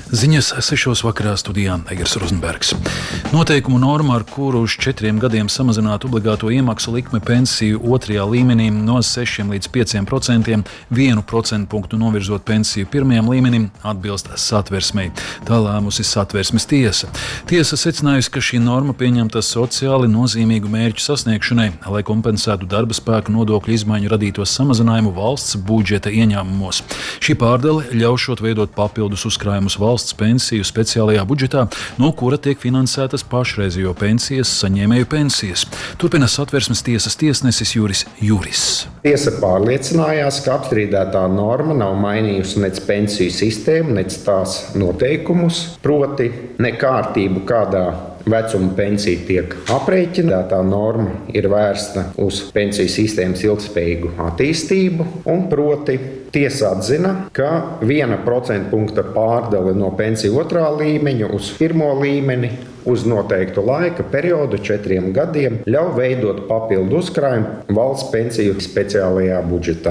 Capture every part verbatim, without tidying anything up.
Ziņas sešos vakarā studijā Egers Rozenbergs. Noteikumu norma, ar kuru uz četriem gadiem samazināt obligāto iemaksu likmi pensiju otrajā līmenī no sešiem līdz pieciem procentiem, vienu procentu punktu novirzot pensiju pirmajam līmenim, atbilst Satversmei. Tā lēmusi Satversmes tiesa. Tiesa secinājusi, ka šī norma pieņemta sociāli nozīmīgu mērķu sasniegšanai, lai kompensētu darba spēka nodokļu izmaiņu radītos samazinājumu valsts budžeta ieņēmumos. Šī pārdale ļaušot veidot papildus uzkrājumus valsts pensiju speciālajā budžetā, no kura tiek finansētas pašreizējo pensijas saņēmēju pensijas. Turpina Satversmes tiesas tiesnesis Juris Juris. Tiesa pārliecinājās, ka apstrīdētā norma nav mainījusi nec pensiju sistēmu, nec tās noteikumus, proti nekārtību, kādā vecuma pensija tiek aprēķināta. Norma ir vērsta uz pensiju sistēmas ilgspējīgu attīstību, un proti tiesa atzina, ka viena procentu punkta pārdale no pensiju otrā līmeņa uz pirmo līmeni uz noteiktu laika periodu četriem gadiem ļauj veidot papildu uzkrājumu valsts pensiju speciālajā budžetā.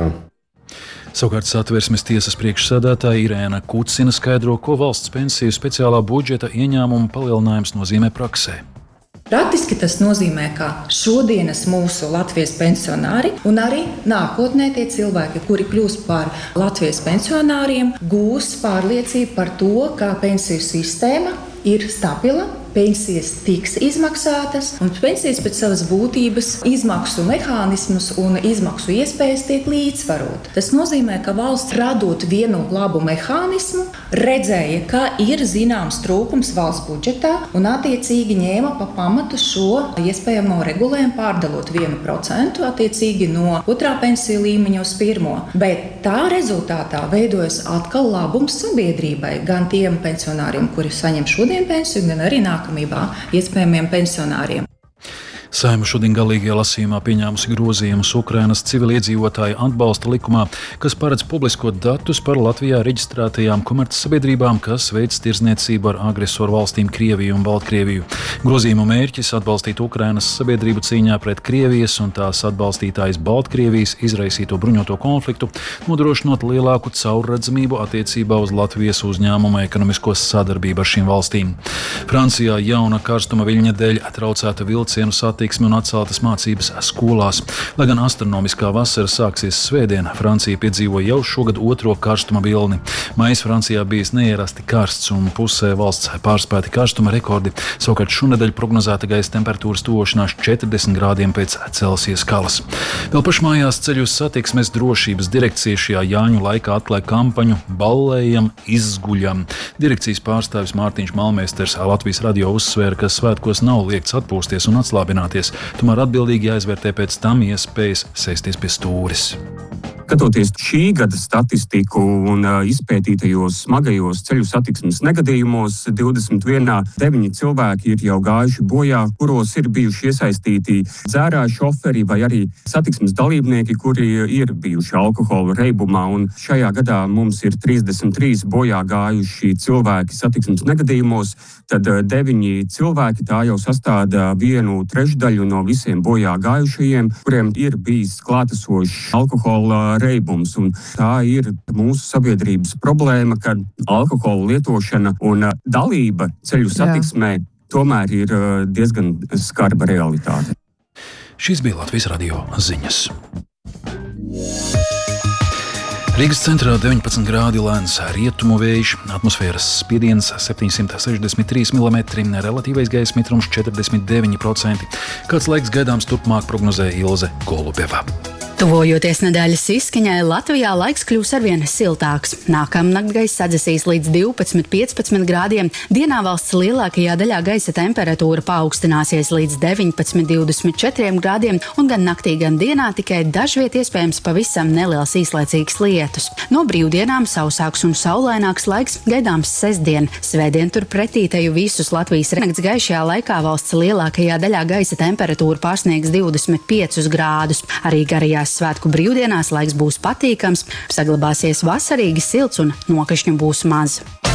Savukārt Satversmes tiesas priekšsēdētāja Irēna Kucina skaidro, ko valsts pensiju speciālā budžeta ieņēmuma palielinājums nozīmē praksē. Praktiski tas nozīmē, ka šodienas mūsu Latvijas pensionāri un arī nākotnē tie cilvēki, kuri kļūs par Latvijas pensionāriem, gūs pārliecību par to, ka pensiju sistēma ir stabila, pensijas tiks izmaksātas, un pensijas pēc savas būtības izmaksu mehānismus un izmaksu iespējas tiek līdzsvarot. Tas nozīmē, ka valsts radot vienu labu mehānismu, redzēja, ka ir zināms trūkums valsts budžetā un attiecīgi ņēma pa pamatu šo iespējamo regulējumu pārdalot vienu procentu attiecīgi no otrā pensiju līmeņa uz pirmo. Bet tā rezultātā veidojas atkal labums sabiedrībai, gan tiem pensionāriem, kuri saņem šodien pensiju, gan arī nākamajā iespējamiem pensionāriem. Saeima šodien galīgajā lasījumā pieņēmusi grozījumus Ukrainas civiliedzīvotāju atbalsta likumā, kas paredz publiskot datus par Latvijā reģistrētajām komercsabiedrībām, kas veic tirdzniecību ar agresoru valstīm Krieviju un Baltkrieviju. Grozījumu mērķis atbalstīt Ukrainas sabiedrību cīņā pret Krievijas un tās atbalstītājas Baltkrievijas izraisīto bruņoto konfliktu, nodrošinot lielāku caurredzamību attiecībā uz Latvijas uzņēmumu ekonomisko sadarbību ar šīm valstīm. Francijā jauna karstuma viļņa dēļ traucēta vilcienu satiksme un atceltas mācības skolās. Lai gan astronomiskā vasara sāksies svētdien, Francija piedzīvo jau šogad otro karstuma vilni. Maijs Francijā bijis neierasti karsts un pusē valsts pārspēti karstuma rekordi. Savukārt šonedēļ prognozēta gaisa temperatūras tuvošanās četrdesmit grādiem pēc Celsija skalas. Vēl pašmājās ceļu satiksmes drošības direkcija šajā Jāņu laikā atklāja kampaņu Ballējam, izguļam. Direkcijas pārstāvis Mārtiņš Malmēsters Latvijas radio uzsvēra, ka svētkos nav liegts atpūsties un atslābināties. Tomēr atbildīgi jāizvērtē pēc tam iespējas sēsties pie stūres. Skatoties šī gada statistiku un izpētītajos smagajos ceļu satiksmes negadījumos, divdesmit viens deviņi cilvēki ir jau gājuši bojā, kuros ir bijuši iesaistīti dzērāji šoferi vai arī satiksmes dalībnieki, kuri ir bijuši alkohola reibumā. Un šajā gadā mums ir trīsdesmit trīs bojā gājuši cilvēki satiksmes negadījumos, tad deviņi cilvēki tā jau sastāda vienu trešdaļu no visiem bojā gājušajiem, kuriem ir bijis klātesošs alkohola reibums. Un tā ir mūsu sabiedrības problēma, kad alkohola lietošana un dalība ceļu satiksmē Jā. tomēr ir diezgan skarba realitāte. Šis bija Latvijas radio ziņas. Rīgas centrā deviņpadsmit grādi lēns rietumu vējš, atmosfēras spiediens septiņsimt sešdesmit trīs milimetri, relatīvais gaisa mitrums četrdesmit deviņi procenti. Kāds laiks gaidāms turpmāk prognozē Ilze Golubeva. Tuvojoties nedēļas izskaņai, Latvijā laiks kļūs arvien siltāks. Nākamnakt gaisa sadzesīs līdz divpadsmit līdz piecpadsmit grādiem. Dienā valsts lielākajā daļā gaisa temperatūra paaugstināsies līdz deviņpadsmit līdz divdesmit četriem grādiem, un gan naktī, gan dienā tikai dažviet iespējams pavisam neliels īslaicīgs lietus. No brīvdienām sausāks un saulaināks laiks gaidāms sestdien. Svētdien turpretī teju visus Latvijas nakts gaišajā laikā valsts lielākajā daļā gaisa temperatūra pārsniegs divdesmit piecus grādus. Arī garajā svētku brīvdienās laiks būs patīkams, saglabāsies vasarīgi silts un nokrišņu būs maz.